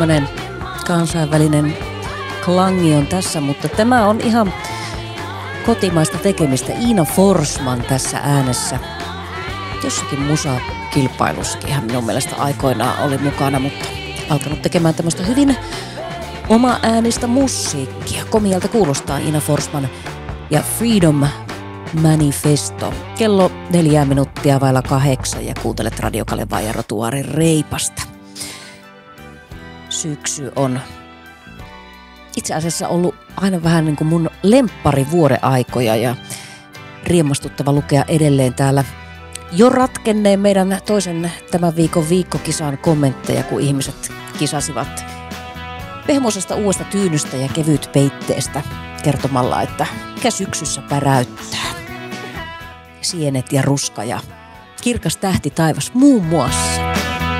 tämmönen kansainvälinen klangi on tässä, mutta tämä on ihan kotimaista tekemistä. Ina Forsman tässä äänessä. Jossakin musakilpailussakin hän minun mielestä aikoinaan oli mukana, mutta alkanut tekemään tämmöistä hyvin oma äänistä musiikkia. Komialta kuulostaa Ina Forsman ja Freedom Manifesto. Kello 4 minuuttia vailla 8 ja kuuntelet Radio Kalevaa ja Rotuaarin Reipasta. Syksy on itse asiassa ollut aina vähän niin kuin mun lemppari vuodeaikoja ja riemastuttava lukea edelleen täällä jo ratkenneen meidän toisen tämän viikon viikkokisan kommentteja, kun ihmiset kisasivat pehmoisesta uudesta tyynystä ja kevytpeitteestä kertomalla, että mikä syksyssä päräyttää. Sienet ja ruska ja kirkas tähti taivas muun muassa.